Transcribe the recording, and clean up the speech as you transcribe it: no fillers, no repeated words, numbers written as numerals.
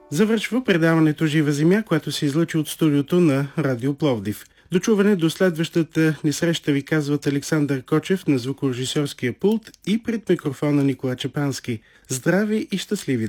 Завършва предаването Жива земя, което се излъчи от студиото на Радио Пловдив. До чуване до следващата ни среща ви казват Александър Кочев на звукорежисьорския пулт и пред микрофона Никола Чапански. Здрави и щастливи!